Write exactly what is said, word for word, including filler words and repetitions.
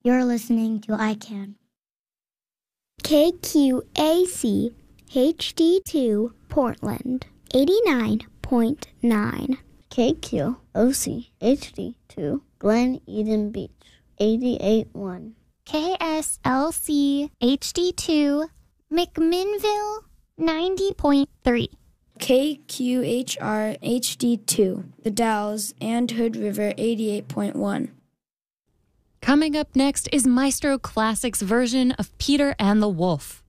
You're listening to I CAN. K Q A C H D two Portland, eighty-nine point nine. K Q O C H D two Glen Eden Beach, eighty-eight point one. K S L C H D two McMinnville, ninety point three. K Q H R H D two The Dalles and Hood River, eighty-eight point one. Coming up next is Maestro Classic's version of Peter and the Wolf.